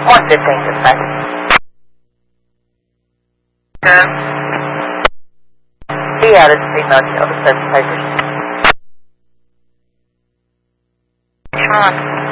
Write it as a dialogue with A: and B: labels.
A: 115 dispatch. Yeah, this is female Delta 7 Piper.
B: Come on.